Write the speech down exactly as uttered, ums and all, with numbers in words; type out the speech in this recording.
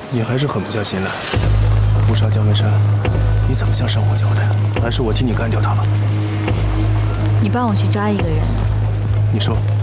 你还是狠不下心来。不杀江文琛，你怎么向上皇交代？还是我替你干掉他吧。 你帮我去抓一个人。 你说。